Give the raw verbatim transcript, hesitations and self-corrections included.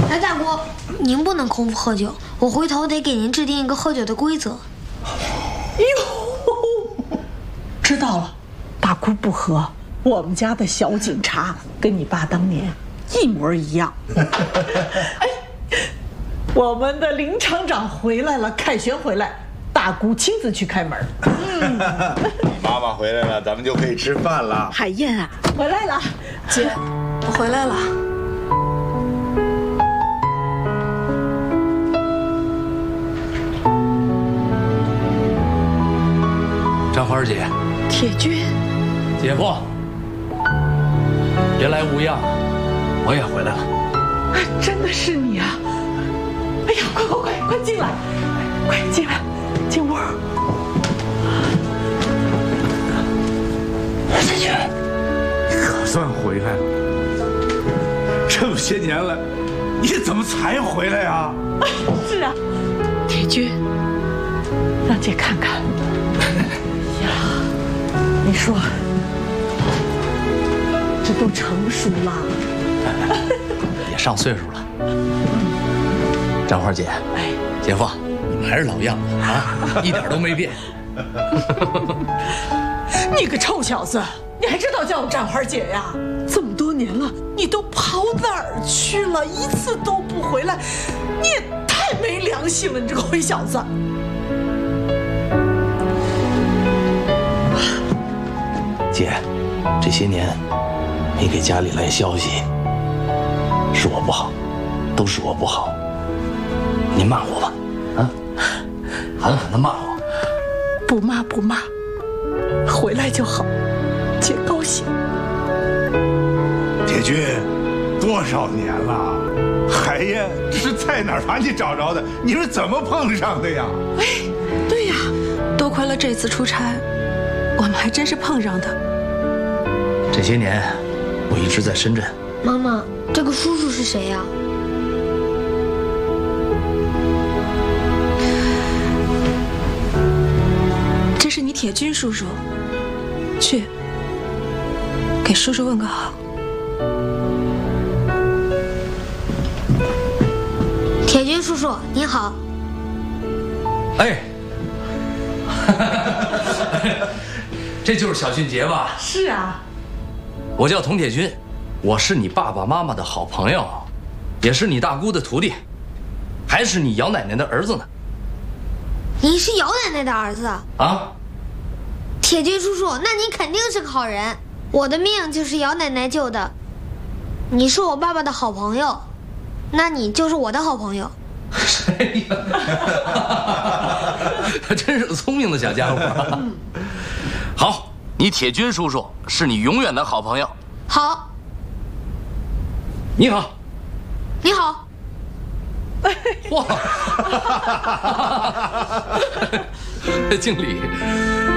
哎，大姑，您不能空腹喝酒，我回头得给您制定一个喝酒的规则。 哟，知道了，大姑不喝。我们家的小警察跟你爸当年一模一样。哎，我们的林厂长回来了，凯旋回来，大姑亲自去开门。 嗯，妈妈回来了，咱们就可以吃饭了。 海燕啊，回来了， 姐，我回来了。 张花姐， 铁军， 姐夫，别来无恙，我也回来了。 哎，真的是你啊！哎呀，快快快快进来，快进来，进屋。 铁军，可算回来了。这么些年了，你怎么才回来呀？ 哎，是啊，铁军，让姐看看。呀，你说，这都成熟了， 也上岁数了。张花姐，哎，姐夫，你们还是老样子啊，一点都没变。 你个臭小子，你还知道叫我张花姐呀？这么多年了，你都跑哪儿去了？一次都不回来，你也太没良心了！你这个灰小子！ 姐，这些年没给家里来消息，是我不好，都是我不好。您骂我吧，啊，狠狠地骂我。 不骂不骂，回来就好，姐高兴。 铁军，多少年了？海燕这是在哪儿把你找着的？你是怎么碰上的呀？ 哎，对呀，多亏了这次出差，我们还真是碰上的。 这些年，我一直在深圳。 妈妈，这个叔叔是谁呀？ 这是你铁军叔叔，去给叔叔问个好。 铁军叔叔您好。 哎，这就是小俊杰吧？ 是啊， 我叫童铁军，我是你爸爸妈妈的好朋友，也是你大姑的徒弟，还是你姚奶奶的儿子呢。 您是姚奶奶的儿子啊？ 铁军叔叔，那您肯定是个好人。我的命就是姚奶奶救的。你是我爸爸的好朋友，那你就是我的好朋友。 哎呀，他真是个聪明的小家伙。好，你铁军叔叔是你永远的好朋友。 好。 你好。 你好。 哇！敬礼。